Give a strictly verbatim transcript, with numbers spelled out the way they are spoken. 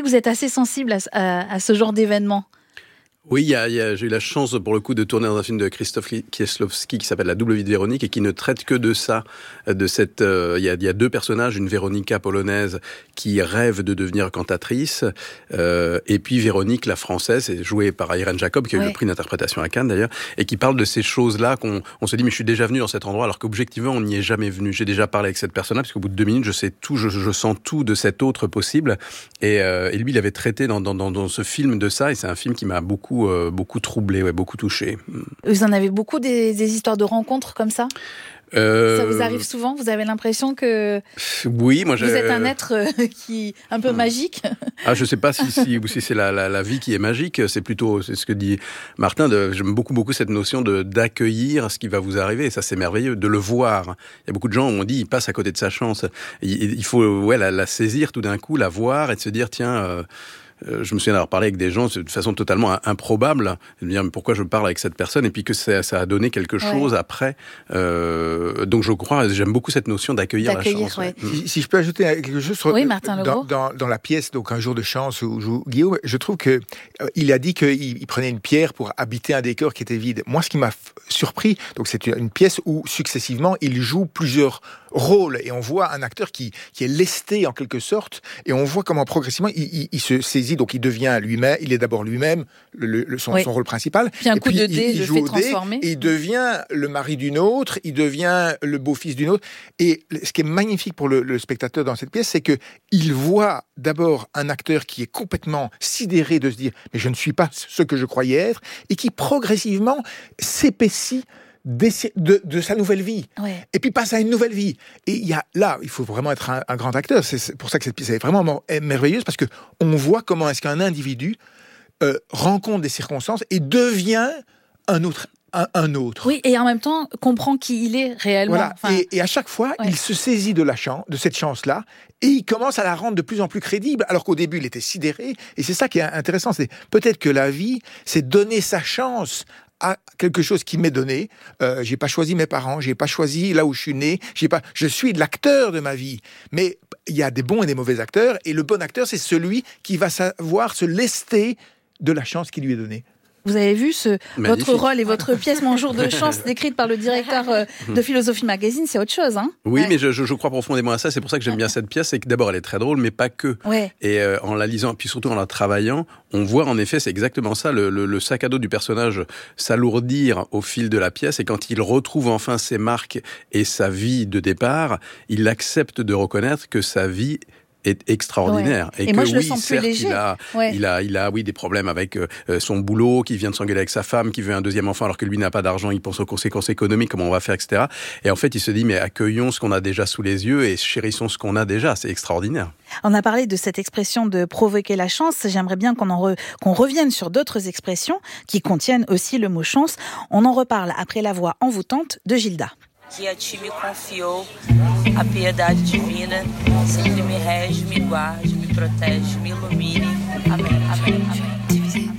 que vous êtes assez sensible à, à, à ce genre d'événement. Oui, il y a, il y a, j'ai eu la chance pour le coup de tourner dans un film de Krzysztof Kieślowski qui s'appelle La double vie de Véronique et qui ne traite que de ça, de cette. Euh, il, y a, il y a deux personnages, une Véronica polonaise qui rêve de devenir cantatrice, euh, et puis Véronique la française, jouée par Irène Jacob qui a eu ouais. le prix d'interprétation à Cannes d'ailleurs, et qui parle de ces choses-là qu'on on se dit mais je suis déjà venu dans cet endroit alors qu'objectivement on n'y est jamais venu. J'ai déjà parlé avec cette personne-là parce qu'au bout de deux minutes je sais tout, je, je sens tout de cet autre possible. Et, euh, et lui il avait traité dans, dans, dans, dans ce film de ça et c'est un film qui m'a beaucoup Euh, beaucoup troublé, ouais, beaucoup touché. Vous en avez beaucoup des, des histoires de rencontres comme ça ? Euh... Ça vous arrive souvent ? Vous avez l'impression que oui, moi, vous êtes un être qui un peu magique ? Ah, je sais pas si, si, si c'est la, la, la vie qui est magique. C'est plutôt, c'est ce que dit Martin. De, j'aime beaucoup, beaucoup cette notion de d'accueillir ce qui va vous arriver. Et ça, c'est merveilleux de le voir. Il y a beaucoup de gens où on dit, il passe à côté de sa chance. Il, il faut, ouais, la, la saisir tout d'un coup, la voir et de se dire, tiens. Euh, Euh, je me souviens d'avoir parlé avec des gens de façon totalement improbable, de me dire mais pourquoi je parle avec cette personne, et puis que ça, ça a donné quelque chose ouais. après. Euh, donc je crois, j'aime beaucoup cette notion d'accueillir, d'accueillir la chance. Ouais. Ouais. Si, si je peux ajouter quelque chose sur, oui, Martin dans, dans, dans la pièce, donc Un jour de chance où joue Guillaume, je trouve que euh, il a dit qu'il il prenait une pierre pour habiter un décor qui était vide. Moi, ce qui m'a f- surpris, donc c'est une, une pièce où successivement il joue plusieurs rôle et on voit un acteur qui, qui est lesté en quelque sorte et on voit comment progressivement il, il, il se saisit, donc il devient lui-même, il est d'abord lui-même le, le, son, oui. son rôle principal puis un et coup puis de dé il, il le joue fait au transformer dé, et il devient le mari d'une autre, il devient le beau-fils d'une autre et ce qui est magnifique pour le, le spectateur dans cette pièce, c'est que il voit d'abord un acteur qui est complètement sidéré de se dire mais je ne suis pas ce que je croyais être et qui progressivement s'épaissit De, de sa nouvelle vie, ouais. et puis passe à une nouvelle vie. Et il y a là, il faut vraiment être un, un grand acteur. C'est, c'est pour ça que cette pièce est vraiment merveilleuse parce que on voit comment est-ce qu'un individu euh, rencontre des circonstances et devient un autre. Un, un autre. Oui, et en même temps comprend qui il est réellement. Voilà. Enfin... Et, et à chaque fois, ouais. il se saisit de la chance, de cette chance-là, et il commence à la rendre de plus en plus crédible. Alors qu'au début, il était sidéré. Et c'est ça qui est intéressant. C'est peut-être que la vie, c'est donner sa chance à quelque chose qui m'est donné. Euh, j'ai pas choisi mes parents, j'ai pas choisi là où je suis né, j'ai pas, je suis l'acteur de ma vie. Mais il y a des bons et des mauvais acteurs, et le bon acteur, c'est celui qui va savoir se lester de la chance qui lui est donnée. Vous avez vu ce, votre rôle et votre pièce Mon jour de chance décrite par le directeur euh, de Philosophie Magazine, c'est autre chose, hein ? Oui, ouais. mais je, je, je crois profondément à ça. C'est pour ça que j'aime bien cette pièce. C'est que d'abord, elle est très drôle, mais pas que. Ouais. Et euh, en la lisant, puis surtout en la travaillant, on voit en effet, c'est exactement ça, le, le, le sac à dos du personnage s'alourdir au fil de la pièce. Et quand il retrouve enfin ses marques et sa vie de départ, il accepte de reconnaître que sa vie est extraordinaire. Ouais. Et, et et que moi, je oui, le sens certes, plus léger. Il a, ouais. il a, il a, oui, des problèmes avec euh, son boulot, qui vient de s'engueuler avec sa femme, qui veut un deuxième enfant alors que lui n'a pas d'argent, il pense aux conséquences économiques, comment on va faire, et cetera. Et en fait, il se dit, mais accueillons ce qu'on a déjà sous les yeux et chérissons ce qu'on a déjà. C'est extraordinaire. On a parlé de cette expression de provoquer la chance. J'aimerais bien qu'on, en re, qu'on revienne sur d'autres expressions qui contiennent aussi le mot chance. On en reparle après la voix envoûtante de Gilda. Que a ti me confiou a piedade divina, sempre me rege, me guarde, me protege, me ilumine. Amém. Amém.